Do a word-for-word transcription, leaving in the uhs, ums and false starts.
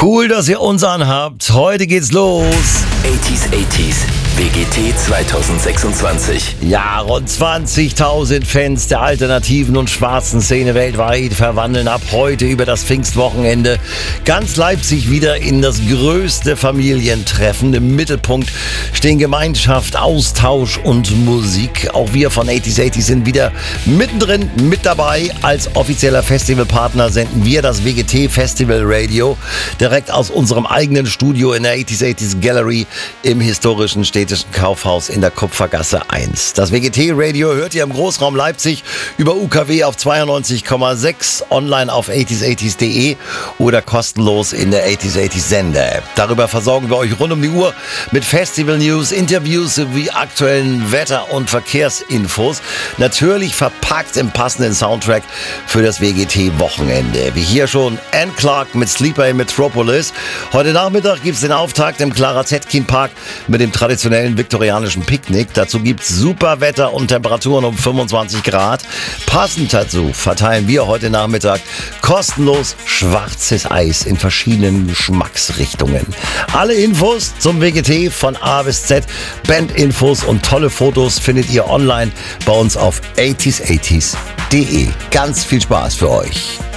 Cool, dass ihr uns anhabt. Heute geht's los. achtziger, achtziger, W G T zweitausendsechsundzwanzig. Ja, rund zwanzigtausend Fans der alternativen und schwarzen Szene weltweit verwandeln ab heute über das Pfingstwochenende ganz Leipzig wieder in das größte Familientreffen. Im Mittelpunkt stehen Gemeinschaft, Austausch und Musik. Auch wir von achtziger, achtziger sind wieder mittendrin mit dabei. Als offizieller Festivalpartner senden wir das W G T Festival Radio direkt aus unserem eigenen Studio in der achtziger, achtziger Gallery im historischen Städtischen Kaufhaus in der Kupfergasse eins. Das W G T Radio hört ihr im Großraum Leipzig über U K W auf zweiundneunzig Komma sechs, online auf achtziger, achtziger punkt de oder kostenlos in der achtziger, achtziger Sender-App. Darüber versorgen wir euch rund um die Uhr mit Festival-News, Interviews sowie aktuellen Wetter- und Verkehrsinfos. Natürlich verpackt im passenden Soundtrack für das W G T-Wochenende. Wie hier schon Anne Clark mit Sleeper in Metropolis. Heute Nachmittag gibt es den Auftakt im Clara Zetkin Park mit dem traditionellen viktorianischen Picknick. Dazu gibt es super Wetter und Temperaturen um fünfundzwanzig Grad. Passend dazu verteilen wir heute Nachmittag kostenlos schwarzes Eis in verschiedenen Geschmacksrichtungen. Alle Infos zum W G T von A bis Z, Bandinfos und tolle Fotos findet ihr online bei uns auf achtziger, achtziger punkt de. Ganz viel Spaß für euch.